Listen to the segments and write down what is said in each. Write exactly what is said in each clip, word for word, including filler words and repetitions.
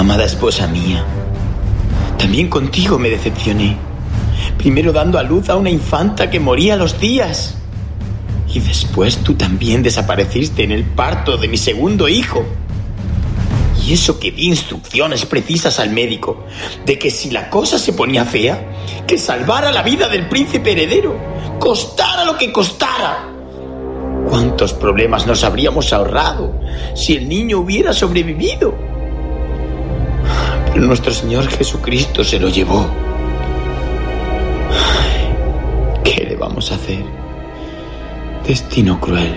Amada esposa mía, también contigo me decepcioné. Primero dando a luz a una infanta que moría a los días. Y después tú también desapareciste en el parto de mi segundo hijo. Y eso que di instrucciones precisas al médico de que si la cosa se ponía fea, que salvara la vida del príncipe heredero, costara lo que costara. ¿Cuántos problemas nos habríamos ahorrado si el niño hubiera sobrevivido? Pero nuestro Señor Jesucristo se lo llevó. ¿Qué le vamos a hacer? Destino cruel.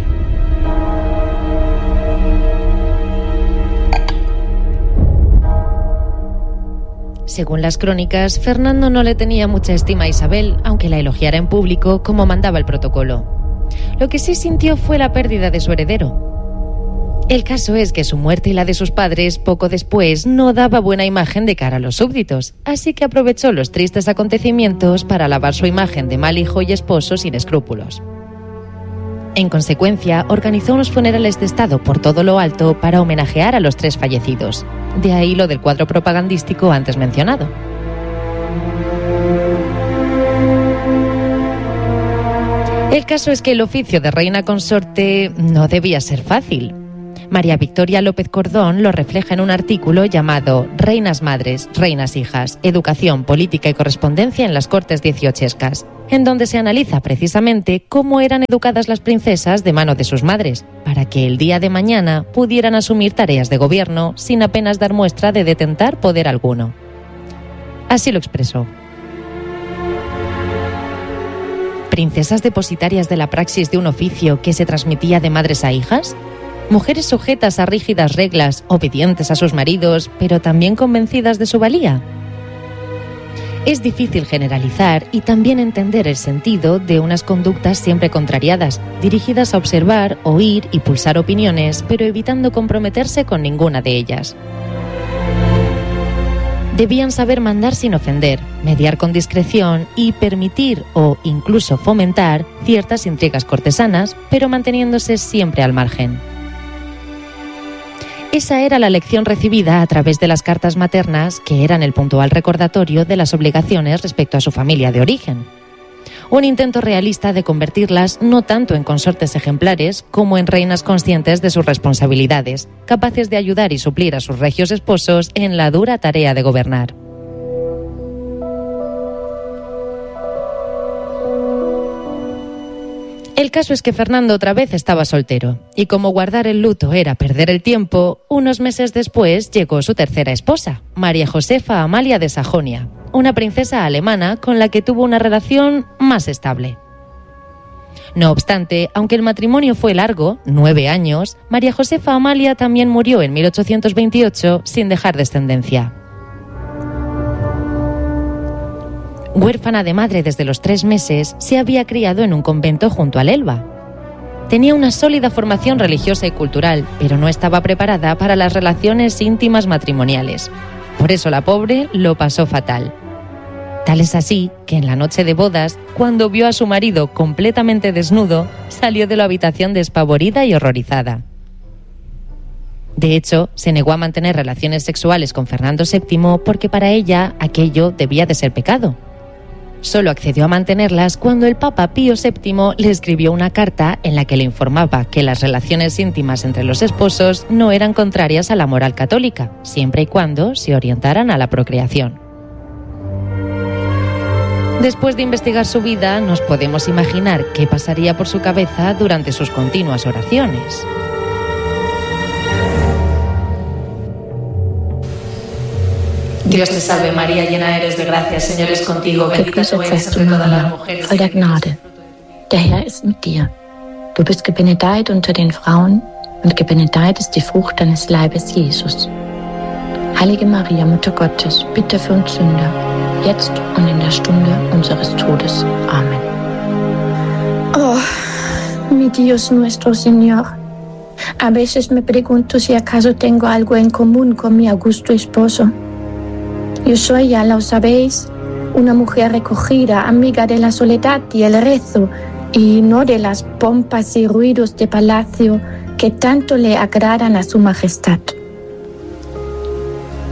Según las crónicas, Fernando no le tenía mucha estima a Isabel, aunque la elogiara en público como mandaba el protocolo. Lo que sí sintió fue la pérdida de su heredero. El caso es que su muerte y la de sus padres poco después no daba buena imagen de cara a los súbditos, así que aprovechó los tristes acontecimientos para lavar su imagen de mal hijo y esposo sin escrúpulos. En consecuencia, organizó unos funerales de Estado por todo lo alto para homenajear a los tres fallecidos. De ahí lo del cuadro propagandístico antes mencionado. El caso es que el oficio de reina consorte no debía ser fácil. María Victoria López Cordón lo refleja en un artículo llamado Reinas Madres, Reinas Hijas, Educación, Política y Correspondencia en las Cortes dieciochescas, en donde se analiza precisamente cómo eran educadas las princesas de mano de sus madres, para que el día de mañana pudieran asumir tareas de gobierno sin apenas dar muestra de detentar poder alguno. Así lo expresó. ¿Princesas depositarias de la praxis de un oficio que se transmitía de madres a hijas? ¿Mujeres sujetas a rígidas reglas, obedientes a sus maridos, pero también convencidas de su valía? Es difícil generalizar y también entender el sentido de unas conductas siempre contrariadas, dirigidas a observar, oír y pulsar opiniones, pero evitando comprometerse con ninguna de ellas. Debían saber mandar sin ofender, mediar con discreción y permitir o incluso fomentar ciertas intrigas cortesanas, pero manteniéndose siempre al margen. Esa era la lección recibida a través de las cartas maternas, que eran el puntual recordatorio de las obligaciones respecto a su familia de origen. Un intento realista de convertirlas no tanto en consortes ejemplares como en reinas conscientes de sus responsabilidades, capaces de ayudar y suplir a sus regios esposos en la dura tarea de gobernar. El caso es que Fernando otra vez estaba soltero, y como guardar el luto era perder el tiempo, unos meses después llegó su tercera esposa, María Josefa Amalia de Sajonia, una princesa alemana con la que tuvo una relación más estable. No obstante, aunque el matrimonio fue largo, nueve años, María Josefa Amalia también murió en mil ochocientos veintiocho sin dejar descendencia. Huérfana de madre desde los tres meses, se había criado en un convento junto al Elba. Tenía una sólida formación religiosa y cultural, pero no estaba preparada para las relaciones íntimas matrimoniales. Por eso la pobre lo pasó fatal. Tal es así que en la noche de bodas, cuando vio a su marido completamente desnudo, salió de la habitación despavorida y horrorizada. De hecho, se negó a mantener relaciones sexuales con Fernando séptimo porque para ella aquello debía de ser pecado. Solo accedió a mantenerlas cuando el Papa Pío séptimo le escribió una carta en la que le informaba que las relaciones íntimas entre los esposos no eran contrarias a la moral católica, siempre y cuando se orientaran a la procreación. Después de investigar su vida, nos podemos imaginar qué pasaría por su cabeza durante sus continuas oraciones. Dios te salve María, llena eres de gracia, el Señor es contigo, bendita tú eres entre todas las mujeres. Voll der Gnade. Der Herr ist mit dir. Du bist gebenedeit unter den Frauen und gebenedeit ist die Frucht deines Leibes, Jesus. Heilige Maria, Mutter Gottes, bitte für uns Sünder, jetzt und in der Stunde unseres Todes. Amén. Oh, mi Dios nuestro Señor. A veces me pregunto si acaso tengo algo en común con mi augusto esposo. Yo soy, ya lo sabéis, una mujer recogida, amiga de la soledad y el rezo, y no de las pompas y ruidos de palacio que tanto le agradan a su majestad.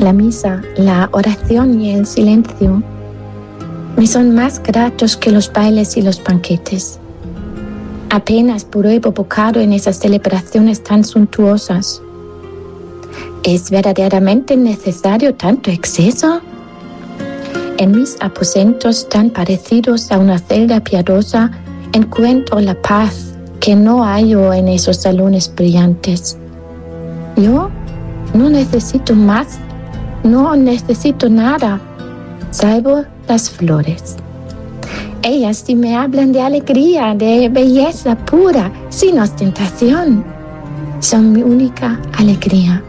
La misa, la oración y el silencio me son más gratos que los bailes y los banquetes. Apenas pruebo bocado en esas celebraciones tan suntuosas. ¿Es verdaderamente necesario tanto exceso? En mis aposentos tan parecidos a una celda piadosa encuentro la paz que no hallo en esos salones brillantes. Yo no necesito más, no necesito nada, salvo las flores. Ellas sí me hablan de alegría, de belleza pura, sin ostentación. Son mi única alegría.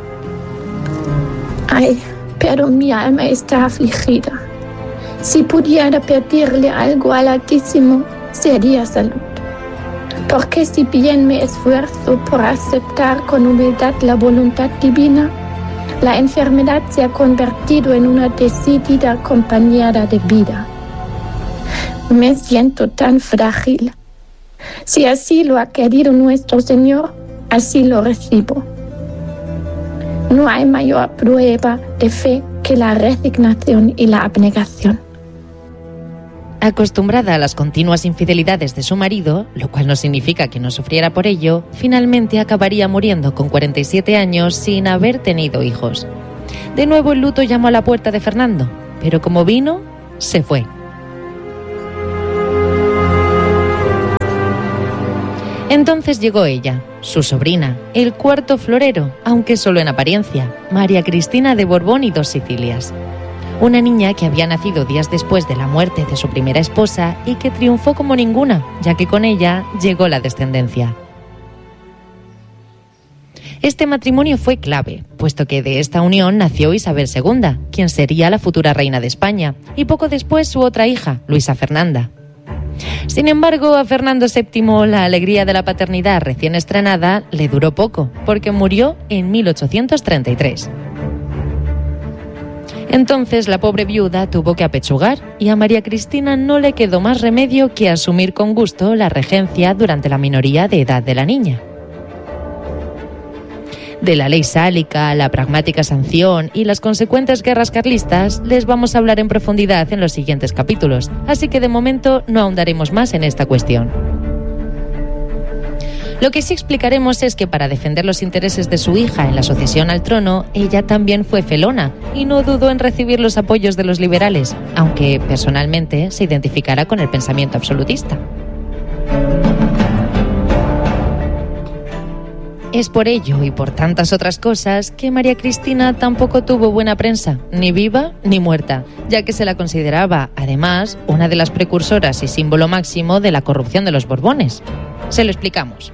Ay, pero mi alma está afligida. Si pudiera pedirle algo al Altísimo, sería salud. Porque si bien me esfuerzo por aceptar con humildad la voluntad divina, la enfermedad se ha convertido en una decidida compañera de vida. Me siento tan frágil. Si así lo ha querido nuestro Señor, así lo recibo. No hay mayor prueba de fe que la resignación y la abnegación. Acostumbrada a las continuas infidelidades de su marido, lo cual no significa que no sufriera por ello, finalmente acabaría muriendo con cuarenta y siete años sin haber tenido hijos. De nuevo el luto llamó a la puerta de Fernando, pero como vino, se fue. Entonces llegó ella, su sobrina, el cuarto florero, aunque solo en apariencia, María Cristina de Borbón y dos Sicilias. Una niña que había nacido días después de la muerte de su primera esposa y que triunfó como ninguna, ya que con ella llegó la descendencia. Este matrimonio fue clave, puesto que de esta unión nació Isabel segunda, quien sería la futura reina de España, y poco después su otra hija, Luisa Fernanda. Sin embargo, a Fernando séptimo la alegría de la paternidad recién estrenada le duró poco, porque murió en mil ochocientos treinta y tres. Entonces la pobre viuda tuvo que apechugar y a María Cristina no le quedó más remedio que asumir con gusto la regencia durante la minoría de edad de la niña. De la ley sálica, la pragmática sanción y las consecuentes guerras carlistas les vamos a hablar en profundidad en los siguientes capítulos, así que de momento no ahondaremos más en esta cuestión. Lo que sí explicaremos es que para defender los intereses de su hija en la sucesión al trono, ella también fue felona y no dudó en recibir los apoyos de los liberales, aunque personalmente se identificara con el pensamiento absolutista. Es por ello y por tantas otras cosas que María Cristina tampoco tuvo buena prensa, ni viva ni muerta, ya que se la consideraba, además, una de las precursoras y símbolo máximo de la corrupción de los Borbones. Se lo explicamos.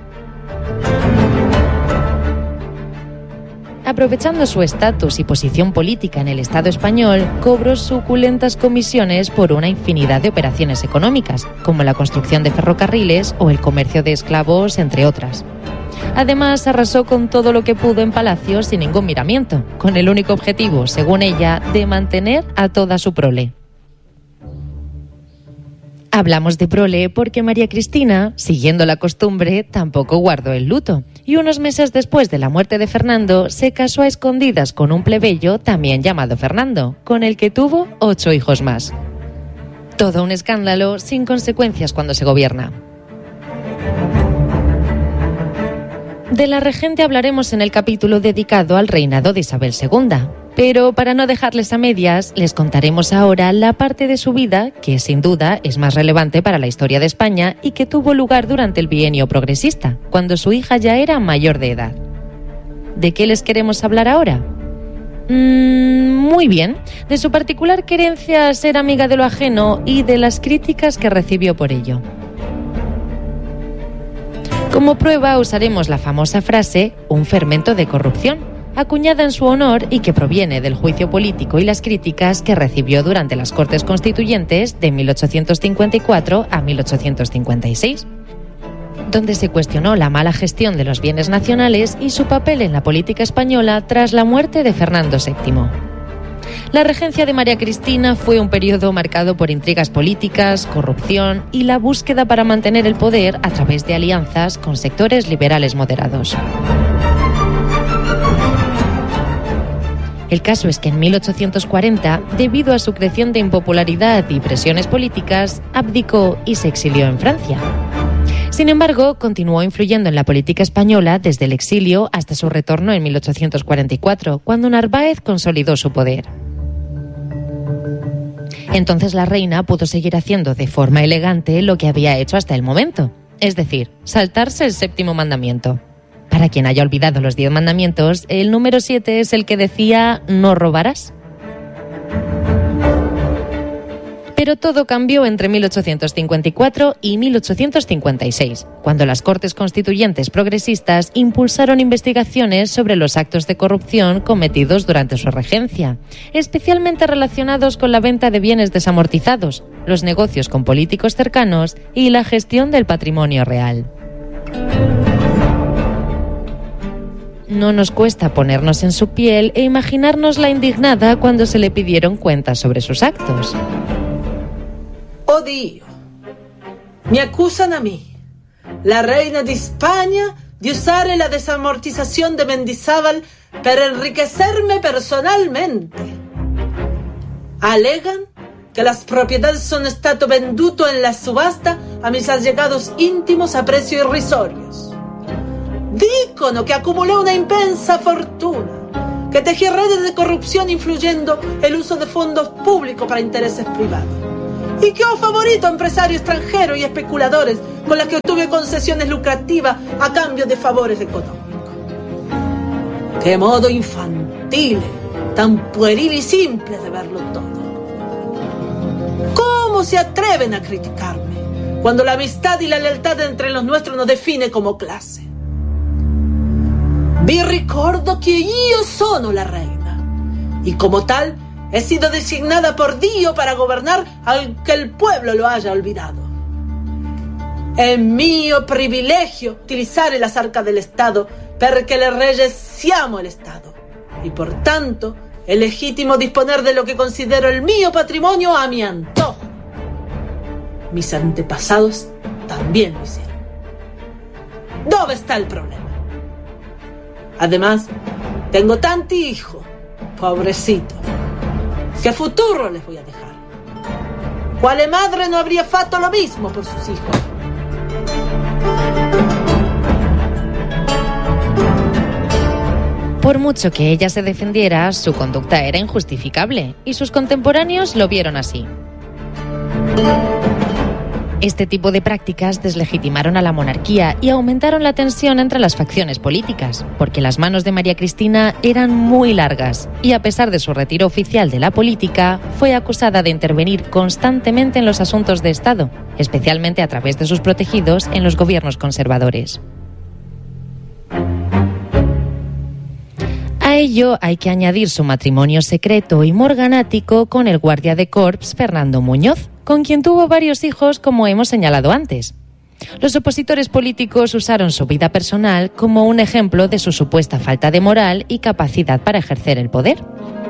Aprovechando su estatus y posición política en el Estado español, cobró suculentas comisiones por una infinidad de operaciones económicas, como la construcción de ferrocarriles o el comercio de esclavos, entre otras. Además, arrasó con todo lo que pudo en palacio sin ningún miramiento, con el único objetivo, según ella, de mantener a toda su prole. Hablamos de prole porque María Cristina, siguiendo la costumbre, tampoco guardó el luto, y unos meses después de la muerte de Fernando, se casó a escondidas con un plebeyo también llamado Fernando, con el que tuvo ocho hijos más. Todo un escándalo sin consecuencias cuando se gobierna. De la regente hablaremos en el capítulo dedicado al reinado de Isabel segunda, pero para no dejarles a medias, les contaremos ahora la parte de su vida que sin duda es más relevante para la historia de España y que tuvo lugar durante el bienio progresista, cuando su hija ya era mayor de edad. ¿De qué les queremos hablar ahora? Mm, muy bien, de su particular querencia a ser amiga de lo ajeno y de las críticas que recibió por ello. Como prueba usaremos la famosa frase «un fermento de corrupción», acuñada en su honor y que proviene del juicio político y las críticas que recibió durante las Cortes Constituyentes de mil ochocientos cincuenta y cuatro a mil ochocientos cincuenta y seis, donde se cuestionó la mala gestión de los bienes nacionales y su papel en la política española tras la muerte de Fernando séptimo. La regencia de María Cristina fue un periodo marcado por intrigas políticas, corrupción y la búsqueda para mantener el poder a través de alianzas con sectores liberales moderados. El caso es que en mil ochocientos cuarenta, debido a su creciente impopularidad y presiones políticas, abdicó y se exilió en Francia. Sin embargo, continuó influyendo en la política española desde el exilio hasta su retorno en mil ochocientos cuarenta y cuatro, cuando Narváez consolidó su poder. Entonces la reina pudo seguir haciendo de forma elegante lo que había hecho hasta el momento, es decir, saltarse el séptimo mandamiento. Para quien haya olvidado los diez mandamientos, el número siete es el que decía «no robarás». Pero todo cambió entre mil ochocientos cincuenta y cuatro y mil ochocientos cincuenta y seis, cuando las Cortes Constituyentes progresistas impulsaron investigaciones sobre los actos de corrupción cometidos durante su regencia, especialmente relacionados con la venta de bienes desamortizados, los negocios con políticos cercanos y la gestión del patrimonio real. No nos cuesta ponernos en su piel e imaginarnos la indignada cuando se le pidieron cuentas sobre sus actos. Oh Dio, mi accusan a mí, la reina de España, di usare la desamortización de Mendizábal per enriquecerme personalmente. Alegan que las propiedades son stato venduto en la subasta a mis allegados íntimos a precios irrisorios. Dicono que acumulé una inmensa fortuna, que tejí redes de corrupción influyendo el uso de fondos públicos para intereses privados, y que ho favorito a empresarios extranjeros y especuladores con los que obtuve concesiones lucrativas a cambio de favores económicos. ¡Qué modo infantil, tan pueril y simple de verlo todo! ¿Cómo se atreven a criticarme cuando la amistad y la lealtad entre los nuestros nos define como clase? Vi ricordo que io sono la reina, y como tal he sido designada por Dio para gobernar aunque el pueblo lo haya olvidado. Es mío privilegio utilizar las arcas del Estado perché le reyes siamo el Estado, y por tanto es legítimo disponer de lo que considero el mío patrimonio a mi antojo. Mis antepasados también lo hicieron. ¿Dónde está el problema? Además, tengo tanto hijo, pobrecito. ¿Qué futuro les voy a dejar? ¿Cuál madre no habría fatto lo mismo por sus hijos? Por mucho que ella se defendiera, su conducta era injustificable, y sus contemporáneos lo vieron así. Este tipo de prácticas deslegitimaron a la monarquía y aumentaron la tensión entre las facciones políticas, porque las manos de María Cristina eran muy largas y, a pesar de su retiro oficial de la política, fue acusada de intervenir constantemente en los asuntos de Estado, especialmente a través de sus protegidos en los gobiernos conservadores. A ello hay que añadir su matrimonio secreto y morganático con el guardia de corps Fernando Muñoz, con quien tuvo varios hijos, como hemos señalado antes. Los opositores políticos usaron su vida personal como un ejemplo de su supuesta falta de moral y capacidad para ejercer el poder.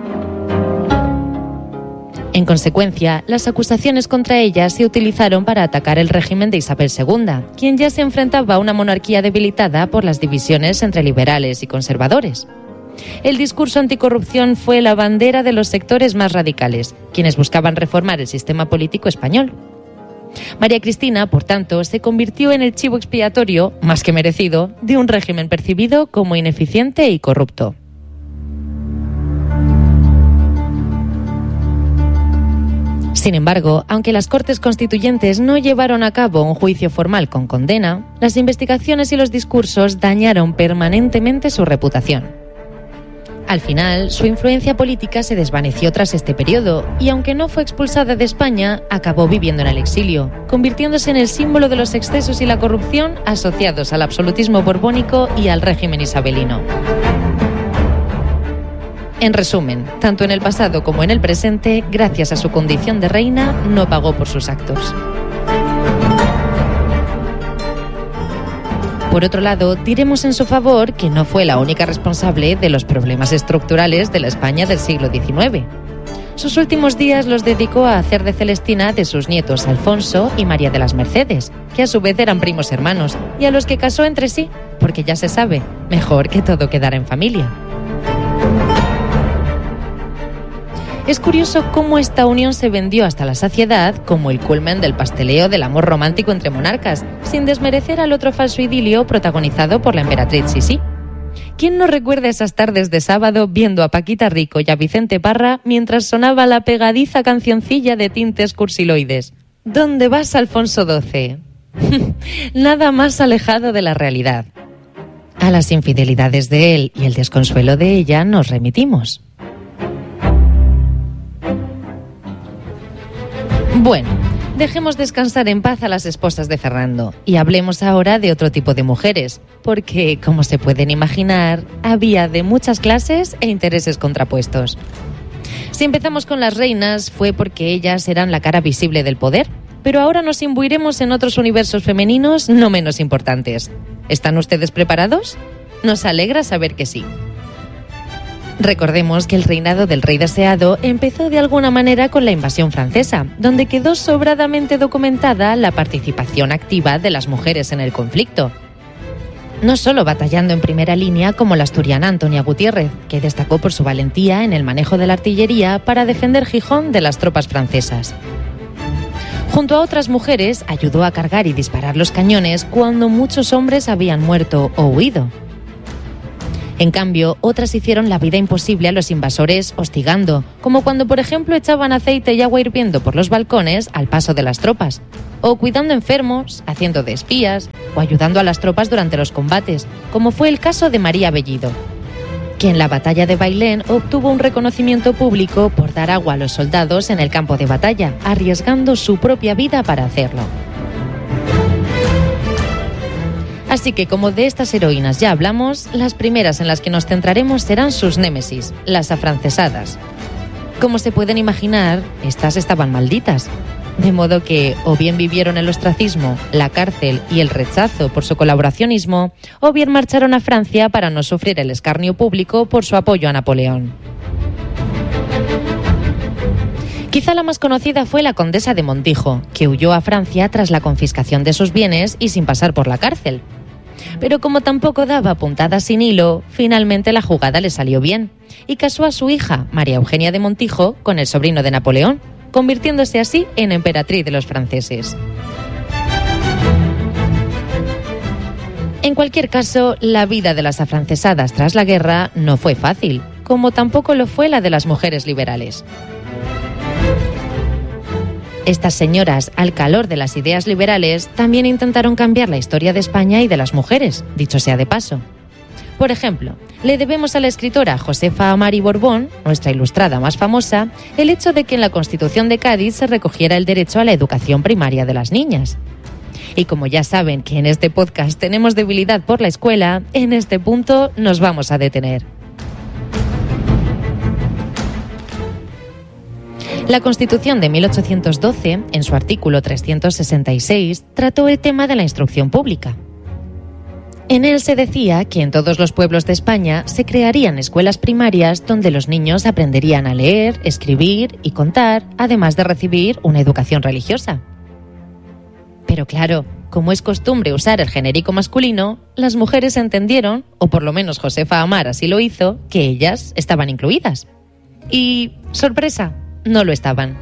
En consecuencia, las acusaciones contra ella se utilizaron para atacar el régimen de Isabel segunda, quien ya se enfrentaba a una monarquía debilitada por las divisiones entre liberales y conservadores. El discurso anticorrupción fue la bandera de los sectores más radicales, quienes buscaban reformar el sistema político español. María Cristina, por tanto, se convirtió en el chivo expiatorio, más que merecido, de un régimen percibido como ineficiente y corrupto. Sin embargo, aunque las Cortes Constituyentes no llevaron a cabo un juicio formal con condena, las investigaciones y los discursos dañaron permanentemente su reputación. Al final, su influencia política se desvaneció tras este periodo y, aunque no fue expulsada de España, acabó viviendo en el exilio, convirtiéndose en el símbolo de los excesos y la corrupción asociados al absolutismo borbónico y al régimen isabelino. En resumen, tanto en el pasado como en el presente, gracias a su condición de reina, no pagó por sus actos. Por otro lado, diremos en su favor que no fue la única responsable de los problemas estructurales de la España del siglo diecinueve. Sus últimos días los dedicó a hacer de Celestina de sus nietos Alfonso y María de las Mercedes, que a su vez eran primos hermanos, y a los que casó entre sí, porque ya se sabe, mejor que todo quedara en familia. Es curioso cómo esta unión se vendió hasta la saciedad como el culmen del pasteleo del amor romántico entre monarcas, sin desmerecer al otro falso idilio protagonizado por la emperatriz Sisi. ¿Quién no recuerda esas tardes de sábado viendo a Paquita Rico y a Vicente Parra mientras sonaba la pegadiza cancioncilla de tintes cursiloides? ¿Dónde vas, Alfonso doce? Nada más alejado de la realidad. A las infidelidades de él y el desconsuelo de ella nos remitimos. Bueno, dejemos descansar en paz a las esposas de Fernando y hablemos ahora de otro tipo de mujeres, porque, como se pueden imaginar, había de muchas clases e intereses contrapuestos. Si empezamos con las reinas fue porque ellas eran la cara visible del poder, pero ahora nos imbuiremos en otros universos femeninos no menos importantes. ¿Están ustedes preparados? Nos alegra saber que sí. Recordemos que el reinado del rey deseado empezó de alguna manera con la invasión francesa, donde quedó sobradamente documentada la participación activa de las mujeres en el conflicto. No solo batallando en primera línea como la asturiana Antonia Gutiérrez, que destacó por su valentía en el manejo de la artillería para defender Gijón de las tropas francesas. Junto a otras mujeres, ayudó a cargar y disparar los cañones cuando muchos hombres habían muerto o huido. En cambio, otras hicieron la vida imposible a los invasores hostigando, como cuando, por ejemplo, echaban aceite y agua hirviendo por los balcones al paso de las tropas, o cuidando enfermos, haciendo de espías, o ayudando a las tropas durante los combates, como fue el caso de María Bellido, que en la batalla de Bailén obtuvo un reconocimiento público por dar agua a los soldados en el campo de batalla, arriesgando su propia vida para hacerlo. Así que, como de estas heroínas ya hablamos, las primeras en las que nos centraremos serán sus némesis, las afrancesadas. Como se pueden imaginar, estas estaban malditas, de modo que o bien vivieron el ostracismo, la cárcel y el rechazo por su colaboracionismo, o bien marcharon a Francia para no sufrir el escarnio público por su apoyo a Napoleón. Quizá la más conocida fue la condesa de Montijo, que huyó a Francia tras la confiscación de sus bienes y sin pasar por la cárcel. Pero como tampoco daba puntadas sin hilo, finalmente la jugada le salió bien y casó a su hija, María Eugenia de Montijo, con el sobrino de Napoleón, convirtiéndose así en emperatriz de los franceses. En cualquier caso, la vida de las afrancesadas tras la guerra no fue fácil, como tampoco lo fue la de las mujeres liberales. Estas señoras, al calor de las ideas liberales, también intentaron cambiar la historia de España y de las mujeres, dicho sea de paso. Por ejemplo, le debemos a la escritora Josefa Amari Borbón, nuestra ilustrada más famosa, el hecho de que en la Constitución de Cádiz se recogiera el derecho a la educación primaria de las niñas. Y como ya saben que en este podcast tenemos debilidad por la escuela, en este punto nos vamos a detener. La Constitución de mil ochocientos doce, en su artículo trescientos sesenta y seis, trató el tema de la instrucción pública. En él se decía que en todos los pueblos de España se crearían escuelas primarias donde los niños aprenderían a leer, escribir y contar, además de recibir una educación religiosa. Pero claro, como es costumbre usar el genérico masculino, las mujeres entendieron, o por lo menos Josefa Amar así lo hizo, que ellas estaban incluidas. Y, sorpresa, no lo estaban.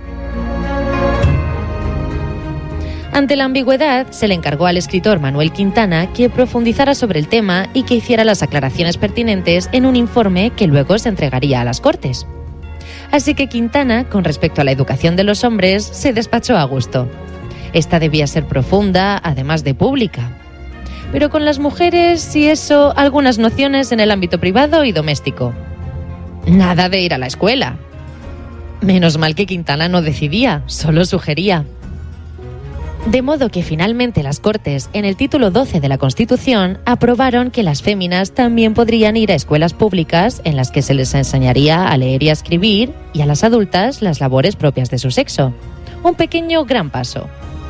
Ante la ambigüedad, se le encargó al escritor Manuel Quintana que profundizara sobre el tema y que hiciera las aclaraciones pertinentes en un informe que luego se entregaría a las Cortes. Así que Quintana, con respecto a la educación de los hombres, se despachó a gusto. Esta debía ser profunda, además de pública. Pero con las mujeres, y eso, algunas nociones en el ámbito privado y doméstico. Nada de ir a la escuela. Menos mal que Quintana no decidía, solo sugería. De modo que finalmente las Cortes, en el título doce de la Constitución, aprobaron que las féminas también podrían ir a escuelas públicas en las que se les enseñaría a leer y a escribir, y a las adultas las labores propias de su sexo. Un pequeño gran paso.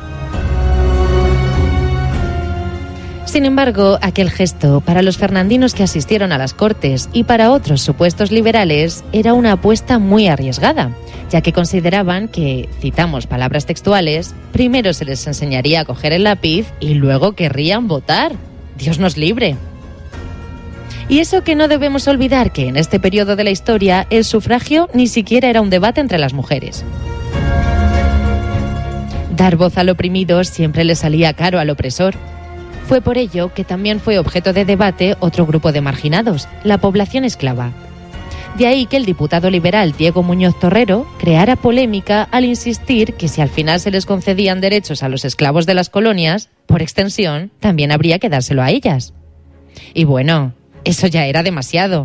Sin embargo, aquel gesto, para los fernandinos que asistieron a las Cortes y para otros supuestos liberales, era una apuesta muy arriesgada, ya que consideraban que, citamos palabras textuales, primero se les enseñaría a coger el lápiz y luego querrían votar. ¡Dios nos libre! Y eso que no debemos olvidar que en este periodo de la historia el sufragio ni siquiera era un debate entre las mujeres. Dar voz al oprimido siempre le salía caro al opresor. Fue por ello que también fue objeto de debate otro grupo de marginados, la población esclava. De ahí que el diputado liberal Diego Muñoz Torrero creara polémica al insistir que si al final se les concedían derechos a los esclavos de las colonias, por extensión, también habría que dárselo a ellas. Y bueno, eso ya era demasiado.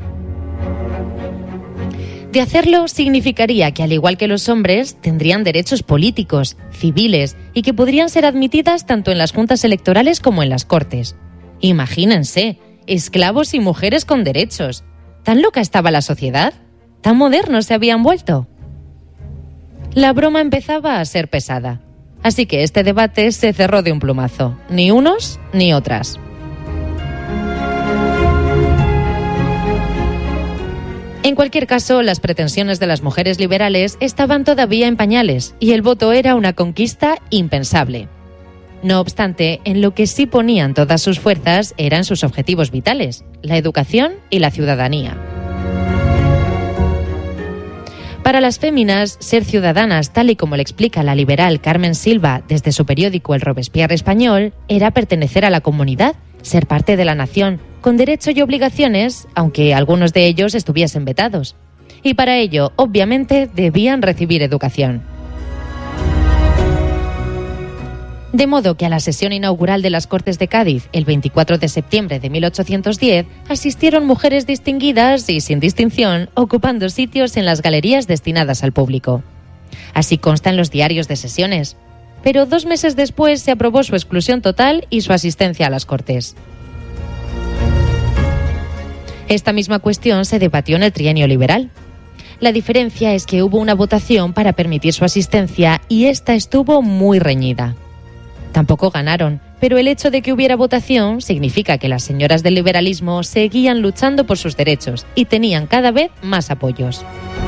De hacerlo significaría que, al igual que los hombres, tendrían derechos políticos, civiles y que podrían ser admitidas tanto en las juntas electorales como en las cortes. Imagínense, esclavos y mujeres con derechos. ¿Tan loca estaba la sociedad? ¿Tan modernos se habían vuelto? La broma empezaba a ser pesada, así que este debate se cerró de un plumazo. Ni unos ni otras. En cualquier caso, las pretensiones de las mujeres liberales estaban todavía en pañales y el voto era una conquista impensable. No obstante, en lo que sí ponían todas sus fuerzas eran sus objetivos vitales, la educación y la ciudadanía. Para las féminas, ser ciudadanas, tal y como le explica la liberal Carmen Silva desde su periódico El Robespierre Español, era pertenecer a la comunidad, ser parte de la nación, con derecho y obligaciones, aunque algunos de ellos estuviesen vetados. Y para ello, obviamente, debían recibir educación. De modo que a la sesión inaugural de las Cortes de Cádiz, el veinticuatro de septiembre de mil ochocientos diez, asistieron mujeres distinguidas y sin distinción, ocupando sitios en las galerías destinadas al público. Así consta en los diarios de sesiones. Pero dos meses después se aprobó su exclusión total y su asistencia a las Cortes. Esta misma cuestión se debatió en el trienio liberal. La diferencia es que hubo una votación para permitir su asistencia y esta estuvo muy reñida. Tampoco ganaron, pero el hecho de que hubiera votación significa que las señoras del liberalismo seguían luchando por sus derechos y tenían cada vez más apoyos.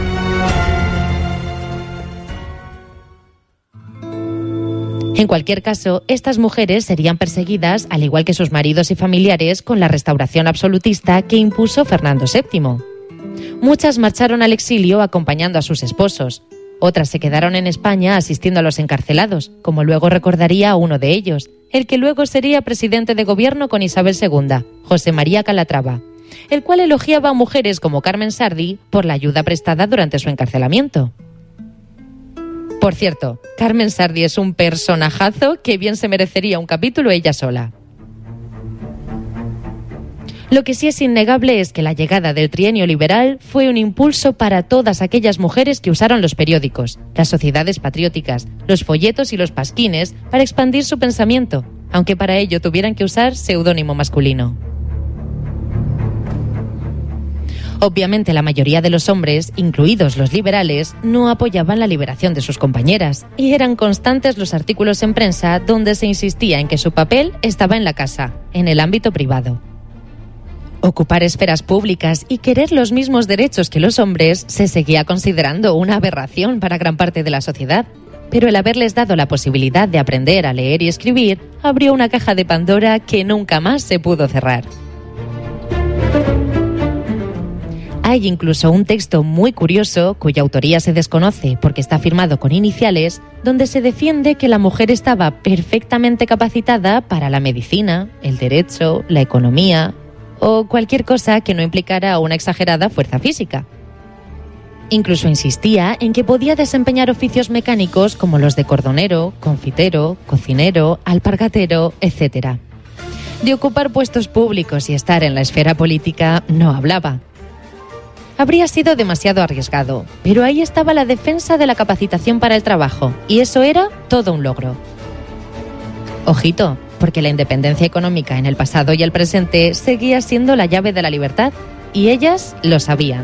En cualquier caso, estas mujeres serían perseguidas, al igual que sus maridos y familiares, con la restauración absolutista que impuso Fernando séptimo. Muchas marcharon al exilio acompañando a sus esposos. Otras se quedaron en España asistiendo a los encarcelados, como luego recordaría uno de ellos, el que luego sería presidente de gobierno con Isabel segunda, José María Calatrava, el cual elogiaba a mujeres como Carmen Sardi por la ayuda prestada durante su encarcelamiento. Por cierto, Carmen Sardi es un personajazo que bien se merecería un capítulo ella sola. Lo que sí es innegable es que la llegada del trienio liberal fue un impulso para todas aquellas mujeres que usaron los periódicos, las sociedades patrióticas, los folletos y los pasquines para expandir su pensamiento, aunque para ello tuvieran que usar seudónimo masculino. Obviamente la mayoría de los hombres, incluidos los liberales, no apoyaban la liberación de sus compañeras, y eran constantes los artículos en prensa donde se insistía en que su papel estaba en la casa, en el ámbito privado. Ocupar esferas públicas y querer los mismos derechos que los hombres se seguía considerando una aberración para gran parte de la sociedad, pero el haberles dado la posibilidad de aprender a leer y escribir abrió una caja de Pandora que nunca más se pudo cerrar. Hay incluso un texto muy curioso, cuya autoría se desconoce porque está firmado con iniciales, donde se defiende que la mujer estaba perfectamente capacitada para la medicina, el derecho, la economía o cualquier cosa que no implicara una exagerada fuerza física. Incluso insistía en que podía desempeñar oficios mecánicos como los de cordonero, confitero, cocinero, alpargatero, etcétera. De ocupar puestos públicos y estar en la esfera política no hablaba. Habría sido demasiado arriesgado, pero ahí estaba la defensa de la capacitación para el trabajo, y eso era todo un logro. Ojito, porque la independencia económica en el pasado y el presente seguía siendo la llave de la libertad, y ellas lo sabían.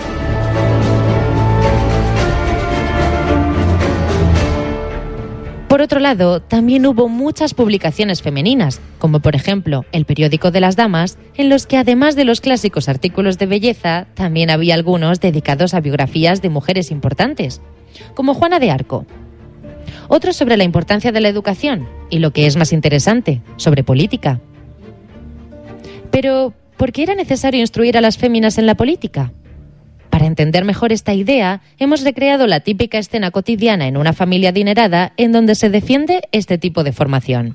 Por otro lado, también hubo muchas publicaciones femeninas, como por ejemplo el periódico de las damas, en los que además de los clásicos artículos de belleza, también había algunos dedicados a biografías de mujeres importantes, como Juana de Arco. Otros sobre la importancia de la educación y, lo que es más interesante, sobre política. Pero, ¿por qué era necesario instruir a las féminas en la política? Para entender mejor esta idea, hemos recreado la típica escena cotidiana en una familia adinerada en donde se defiende este tipo de formación.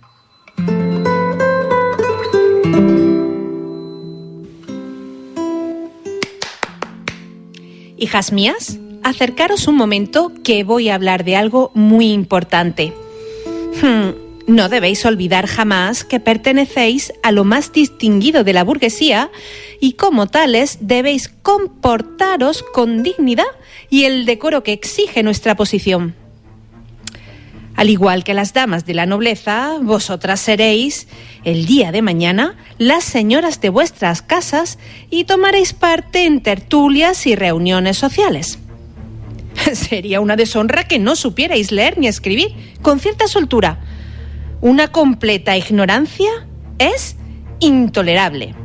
Hijas mías, acercaros un momento que voy a hablar de algo muy importante. Hmm, no debéis olvidar jamás que pertenecéis a lo más distinguido de la burguesía y como tales debéis comportaros con dignidad y el decoro que exige nuestra posición. Al igual que las damas de la nobleza, vosotras seréis, el día de mañana, las señoras de vuestras casas y tomaréis parte en tertulias y reuniones sociales. Sería una deshonra que no supierais leer ni escribir con cierta soltura. Una completa ignorancia es intolerable.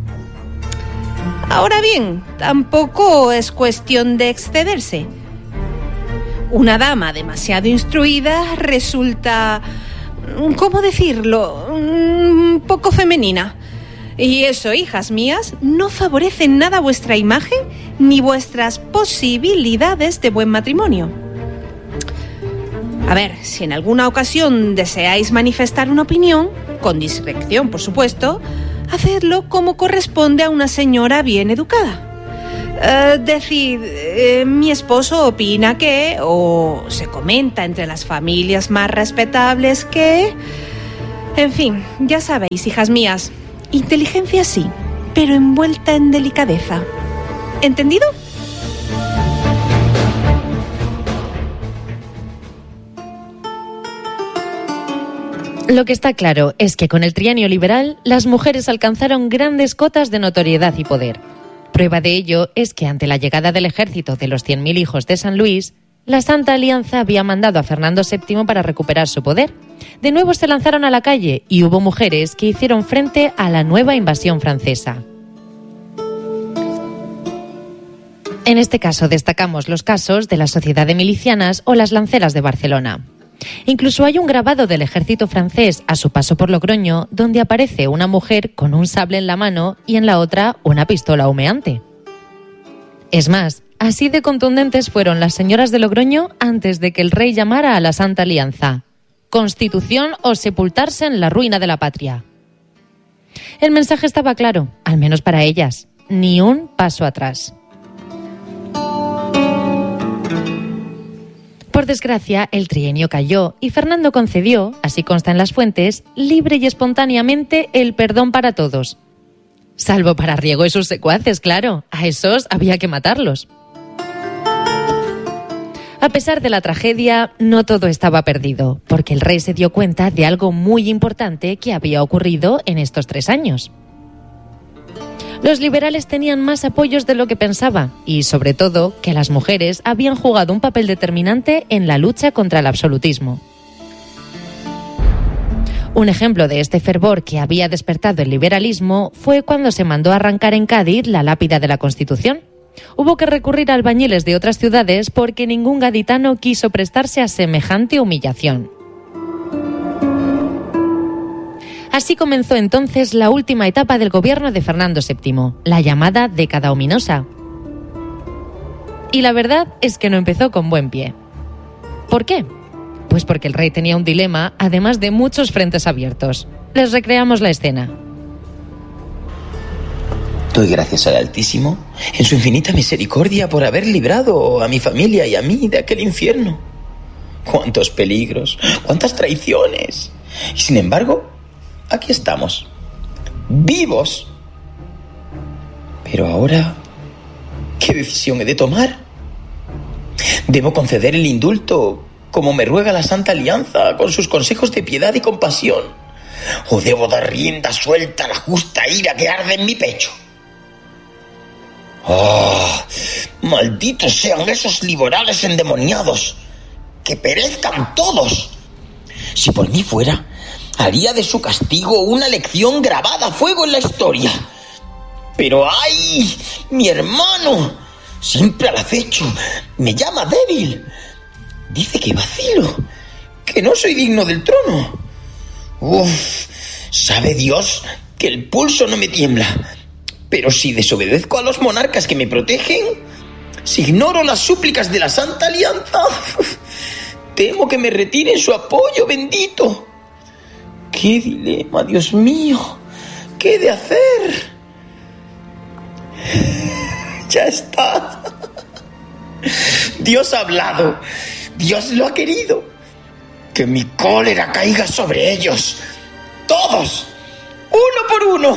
Ahora bien, tampoco es cuestión de excederse. Una dama demasiado instruida resulta, ¿cómo decirlo?, un poco femenina. Y eso, hijas mías, no favorece en nada vuestra imagen ni vuestras posibilidades de buen matrimonio. A ver, si en alguna ocasión deseáis manifestar una opinión, con discreción, por supuesto, hacedlo como corresponde a una señora bien educada. Uh, decid, eh, mi esposo opina que, o se comenta entre las familias más respetables que... En fin, ya sabéis, hijas mías, inteligencia sí, pero envuelta en delicadeza. ¿Entendido? Lo que está claro es que con el trienio liberal, las mujeres alcanzaron grandes cotas de notoriedad y poder. Prueba de ello es que ante la llegada del ejército de los cien mil hijos de San Luis, la Santa Alianza había mandado a Fernando séptimo para recuperar su poder. De nuevo se lanzaron a la calle y hubo mujeres que hicieron frente a la nueva invasión francesa. En este caso destacamos los casos de la Sociedad de Milicianas o las Lanceras de Barcelona. Incluso hay un grabado del ejército francés a su paso por Logroño donde aparece una mujer con un sable en la mano y en la otra una pistola humeante. Es más, así de contundentes fueron las señoras de Logroño antes de que el rey llamara a la Santa Alianza: Constitución o sepultarse en la ruina de la patria. El mensaje estaba claro, al menos para ellas: ni un paso atrás. Por desgracia, el trienio cayó y Fernando concedió, así consta en las fuentes, libre y espontáneamente el perdón para todos. Salvo para Riego y sus secuaces, claro, a esos había que matarlos. A pesar de la tragedia, no todo estaba perdido, porque el rey se dio cuenta de algo muy importante que había ocurrido en estos tres años. Los liberales tenían más apoyos de lo que pensaba y, sobre todo, que las mujeres habían jugado un papel determinante en la lucha contra el absolutismo. Un ejemplo de este fervor que había despertado el liberalismo fue cuando se mandó arrancar en Cádiz la lápida de la Constitución. Hubo que recurrir a albañiles de otras ciudades porque ningún gaditano quiso prestarse a semejante humillación. Así comenzó entonces la última etapa del gobierno de Fernando séptimo, la llamada década ominosa. Y la verdad es que no empezó con buen pie. ¿Por qué? Pues porque el rey tenía un dilema, además de muchos frentes abiertos. Les recreamos la escena. Doy gracias al Altísimo en su infinita misericordia por haber librado a mi familia y a mí de aquel infierno. Cuántos peligros, cuántas traiciones. Y sin embargo, aquí estamos, vivos. Pero ahora, ¿qué decisión he de tomar? ¿Debo conceder el indulto como me ruega la Santa Alianza con sus consejos de piedad y compasión? ¿O debo dar rienda suelta a la justa ira que arde en mi pecho? ¡Oh! ¡Malditos sean esos liberales endemoniados! ¡Que perezcan todos! Si por mí fuera, haría de su castigo una lección grabada a fuego en la historia. Pero ¡ay! Mi hermano, siempre al acecho, me llama débil. Dice que vacilo, que no soy digno del trono. Uf, sabe Dios que el pulso no me tiembla. Pero si desobedezco a los monarcas que me protegen, si ignoro las súplicas de la Santa Alianza, temo que me retiren su apoyo bendito. ¡Qué dilema, Dios mío! ¿Qué he de hacer? Ya está. Dios ha hablado. Dios lo ha querido. Que mi cólera caiga sobre ellos. Todos. Uno por uno.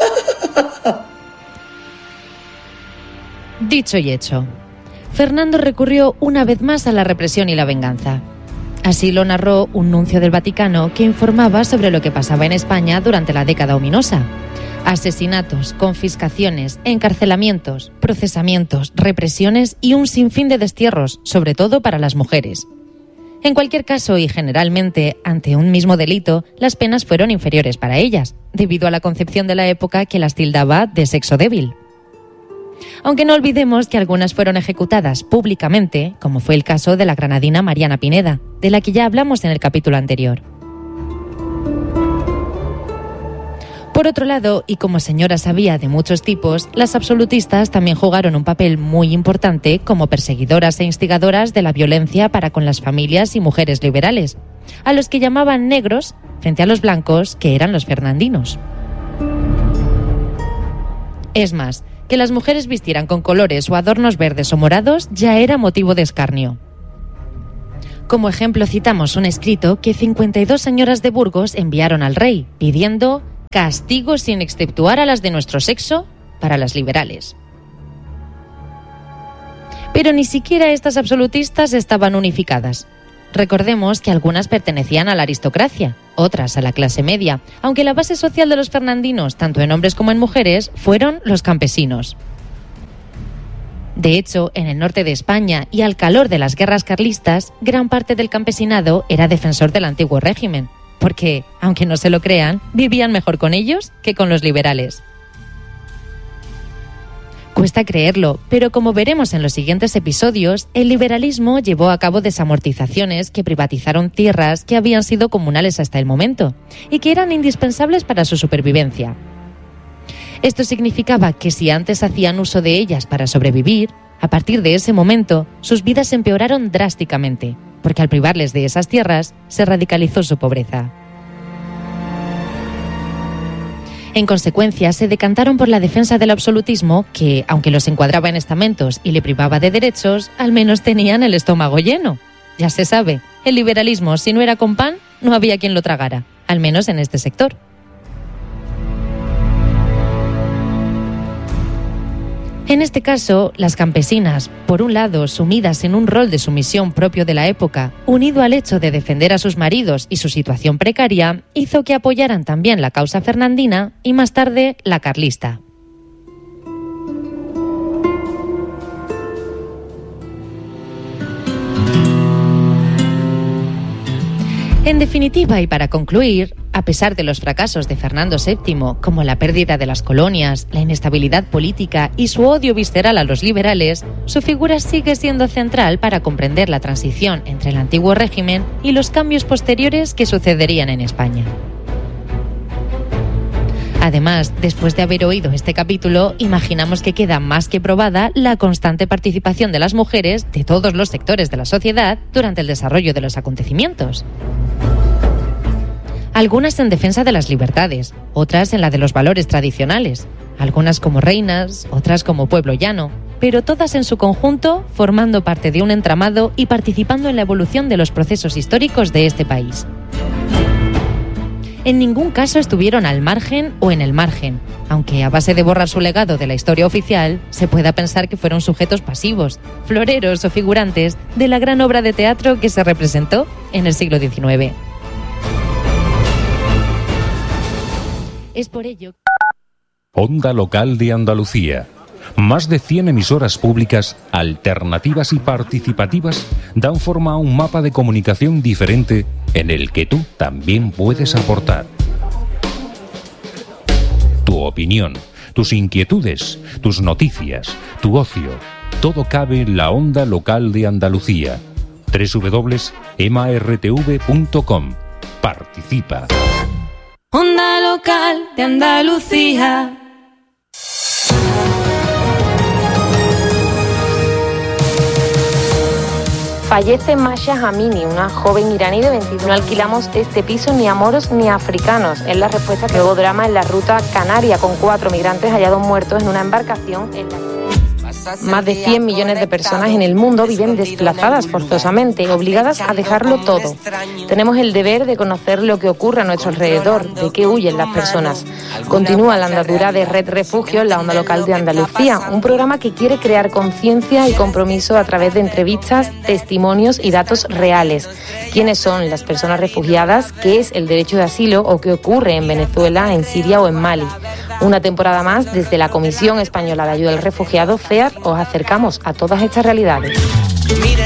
Dicho y hecho, Fernando recurrió una vez más a la represión y la venganza. Así lo narró un nuncio del Vaticano que informaba sobre lo que pasaba en España durante la década ominosa. Asesinatos, confiscaciones, encarcelamientos, procesamientos, represiones y un sinfín de destierros, sobre todo para las mujeres. En cualquier caso y generalmente, ante un mismo delito, las penas fueron inferiores para ellas, debido a la concepción de la época que las tildaba de sexo débil. Aunque no olvidemos que algunas fueron ejecutadas públicamente, como fue el caso de la granadina Mariana Pineda, de la que ya hablamos en el capítulo anterior. Por otro lado, y como señora sabía de muchos tipos, las absolutistas también jugaron un papel muy importante como perseguidoras e instigadoras de la violencia para con las familias y mujeres liberales, a los que llamaban negros frente a los blancos, que eran los fernandinos. Es más, que las mujeres vistieran con colores o adornos verdes o morados ya era motivo de escarnio. Como ejemplo citamos un escrito que cincuenta y dos señoras de Burgos enviaron al rey, pidiendo castigo sin exceptuar a las de nuestro sexo para las liberales. Pero ni siquiera estas absolutistas estaban unificadas. Recordemos que algunas pertenecían a la aristocracia, otras a la clase media, aunque la base social de los fernandinos, tanto en hombres como en mujeres, fueron los campesinos. De hecho, en el norte de España y al calor de las guerras carlistas, gran parte del campesinado era defensor del antiguo régimen, porque, aunque no se lo crean, vivían mejor con ellos que con los liberales. Cuesta creerlo, pero como veremos en los siguientes episodios, el liberalismo llevó a cabo desamortizaciones que privatizaron tierras que habían sido comunales hasta el momento y que eran indispensables para su supervivencia. Esto significaba que si antes hacían uso de ellas para sobrevivir, a partir de ese momento sus vidas empeoraron drásticamente, porque al privarles de esas tierras se radicalizó su pobreza. En consecuencia, se decantaron por la defensa del absolutismo que, aunque los encuadraba en estamentos y le privaba de derechos, al menos tenían el estómago lleno. Ya se sabe, el liberalismo, si no era con pan, no había quien lo tragara, al menos en este sector. En este caso, las campesinas, por un lado, sumidas en un rol de sumisión propio de la época, unido al hecho de defender a sus maridos y su situación precaria, hizo que apoyaran también la causa fernandina y más tarde la carlista. En definitiva, y para concluir, a pesar de los fracasos de Fernando séptimo, como la pérdida de las colonias, la inestabilidad política y su odio visceral a los liberales, su figura sigue siendo central para comprender la transición entre el antiguo régimen y los cambios posteriores que sucederían en España. Además, después de haber oído este capítulo, imaginamos que queda más que probada la constante participación de las mujeres de todos los sectores de la sociedad durante el desarrollo de los acontecimientos. Algunas en defensa de las libertades, otras en la de los valores tradicionales, algunas como reinas, otras como pueblo llano, pero todas en su conjunto formando parte de un entramado y participando en la evolución de los procesos históricos de este país. En ningún caso estuvieron al margen o en el margen, aunque a base de borrar su legado de la historia oficial, se pueda pensar que fueron sujetos pasivos, floreros o figurantes de la gran obra de teatro que se representó en el siglo diecinueve. Es por ello... Onda Local de Andalucía. Más de cien emisoras públicas, alternativas y participativas dan forma a un mapa de comunicación diferente en el que tú también puedes aportar. Tu opinión, tus inquietudes, tus noticias, tu ocio, todo cabe en la Onda Local de Andalucía. doble u doble u doble u punto ema erre te ve punto com. Participa. Onda Local de Andalucía. Fallece Masha Hamini, una joven iraní de veintiuno. No alquilamos este piso ni a moros ni a africanos. Es la respuesta que luego drama en la ruta canaria, con cuatro migrantes hallados muertos en una embarcación en la... Más de cien millones de personas en el mundo viven desplazadas forzosamente, obligadas a dejarlo todo. Tenemos el deber de conocer lo que ocurre a nuestro alrededor, de qué huyen las personas. Continúa la andadura de Red Refugio en la onda local de Andalucía, un programa que quiere crear conciencia y compromiso a través de entrevistas, testimonios y datos reales. ¿Quiénes son las personas refugiadas? ¿Qué es el derecho de asilo o qué ocurre en Venezuela, en Siria o en Mali? Una temporada más desde la Comisión Española de Ayuda al Refugiado, FEAR, os acercamos a todas estas realidades.